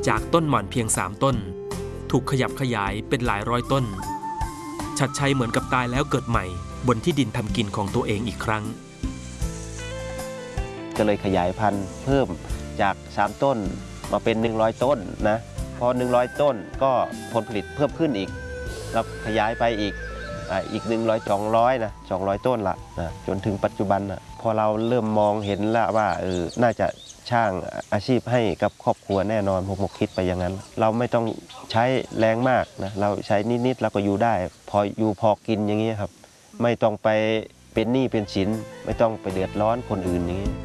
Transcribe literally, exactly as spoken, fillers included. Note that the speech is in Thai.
จากต้นหม่อนเพียงสามต้นถูกขยับขยายเป็นหลายร้อยต้นชัดชัยเหมือนกับตายแล้วเกิดใหม่บนที่ดินทำกินของตัวเองอีกครั้งก็เลยขยายพันธุ์เพิ่มจากสามต้นมาเป็นหนึ่งร้อยต้นนะพอหนึ่งร้อยต้นก็ผลผลิตเพิ่มขึ้นอีกแล้วขยายไปอีกอีกหนึ่งร้อย สองร้อยนะสองร้อยต้นละนะจนถึงปัจจุบันนะพอเราเริ่มมองเห็นแล้วว่าเออน่าจะช่างอาชีพให้กับครอบครัวแน่นอนผมคิดไปอย่างนั้นเราไม่ต้องใช้แรงมากนะเราใช้นิดๆเราก็อยู่ได้พออยู่พอกินอย่างนี้ครับไม่ต้องไปเป็นหนี้เป็นสินไม่ต้องไปเดือดร้อนคนอื่นอย่างนี้